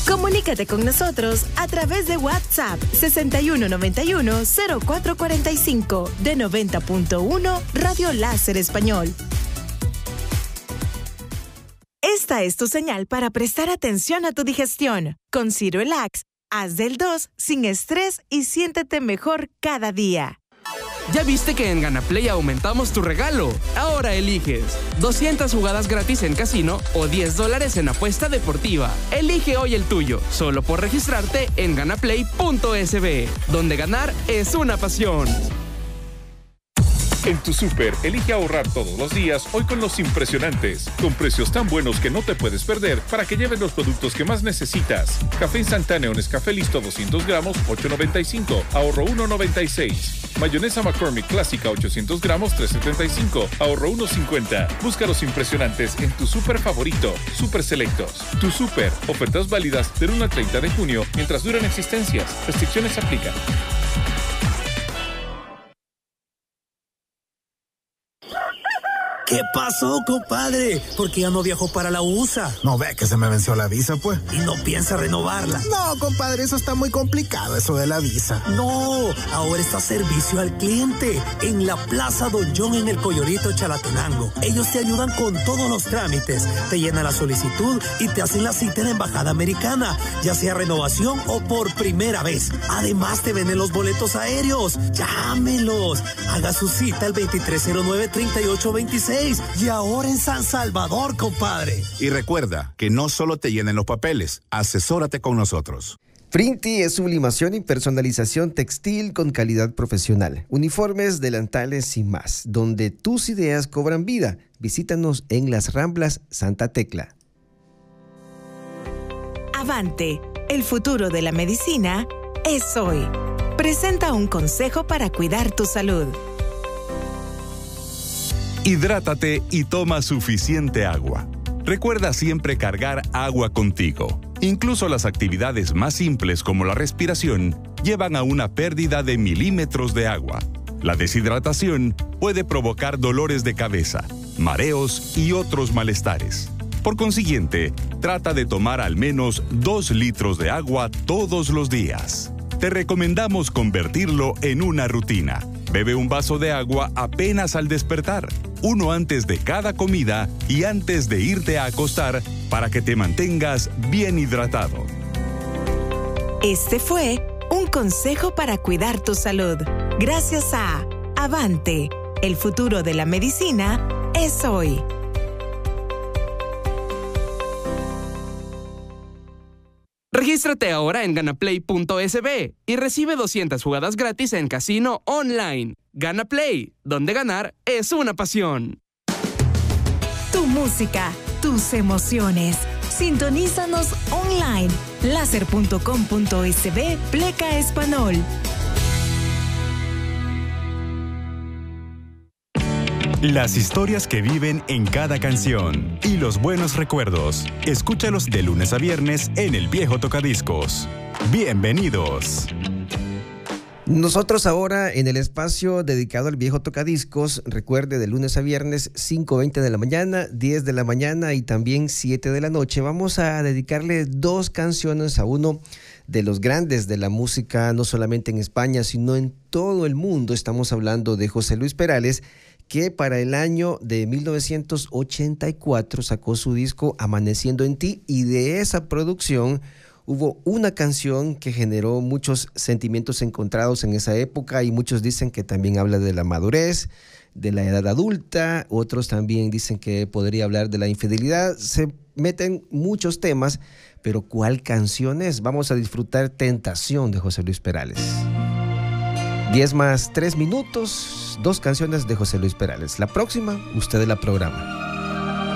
Comunícate con nosotros a través de WhatsApp 6191-0445 de 90.1 Radio Láser Español. Esta es tu señal para prestar atención a tu digestión. Con Cirelax, haz del 2 sin estrés y siéntete mejor cada día. ¿Ya viste que en Ganaplay aumentamos tu regalo? Ahora eliges 200 jugadas gratis en casino o $10 en apuesta deportiva. Elige hoy el tuyo, solo por registrarte en ganaplay.sb, donde ganar es una pasión. En tu súper, elige ahorrar todos los días hoy con los impresionantes, con precios tan buenos que no te puedes perder para que lleves los productos que más necesitas. Café instantáneo Nescafé Listo 200 gramos, $8.95, ahorro $1.96. Mayonesa McCormick clásica 800 gramos, $3.75, ahorro $1.50. Busca los impresionantes en tu súper favorito, Súper Selectos. Tu súper, ofertas válidas del 1 al 30 de junio mientras duran existencias. Restricciones aplican. ¿Qué pasó, compadre? ¿Por qué ya no viajó para la USA? ¿No ve que se me venció la visa, pues? ¿Y no piensa renovarla? No, compadre, eso está muy complicado, eso de la visa. No, ahora está servicio al cliente en la Plaza Don John en el Coyolito Chalatenango. Ellos te ayudan con todos los trámites, te llenan la solicitud y te hacen la cita en la Embajada Americana, ya sea renovación o por primera vez. Además, te venden los boletos aéreos. Llámelos. Haga su cita al 2309-3826. Y ahora en San Salvador, compadre. Y recuerda que no solo te llenen los papeles, asesórate con nosotros. Frinti es sublimación y personalización textil con calidad profesional. Uniformes, delantales y más, donde tus ideas cobran vida. Visítanos en Las Ramblas, Santa Tecla. Avante, el futuro de la medicina es hoy. Presenta un consejo para cuidar tu salud. Hidrátate y toma suficiente agua. Recuerda siempre cargar agua contigo. Incluso las actividades más simples como la respiración llevan a una pérdida de milímetros de agua. La deshidratación puede provocar dolores de cabeza, mareos y otros malestares. Por consiguiente, trata de tomar al menos 2 litros de agua todos los días. Te recomendamos convertirlo en una rutina. Bebe un vaso de agua apenas al despertar, uno antes de cada comida y antes de irte a acostar para que te mantengas bien hidratado. Este fue un consejo para cuidar tu salud. Gracias a Avante, el futuro de la medicina es hoy. Regístrate ahora en ganaplay.sb y recibe 200 jugadas gratis en casino online. Ganaplay, donde ganar es una pasión. Tu música, tus emociones. Sintonízanos online. Láser.com.sb Pleca Español. Las historias que viven en cada canción y los buenos recuerdos. Escúchalos de lunes a viernes en El Viejo Tocadiscos. Bienvenidos. Nosotros ahora en el espacio dedicado al Viejo Tocadiscos, recuerde, de lunes a viernes, 5:20 de la mañana, 10 de la mañana y también 7 de la noche. Vamos a dedicarle 2 canciones a uno de los grandes de la música, no solamente en España, sino en todo el mundo. Estamos hablando de José Luis Perales, que para el año de 1984 sacó su disco Amaneciendo en Ti, y de esa producción hubo una canción que generó muchos sentimientos encontrados en esa época, y muchos dicen que también habla de la madurez, de la edad adulta, otros también dicen que podría hablar de la infidelidad. Se meten muchos temas, pero ¿cuál canción es? Vamos a disfrutar Tentación de José Luis Perales. 10 más 3 minutos, 2 canciones de José Luis Perales. La próxima, usted la programa.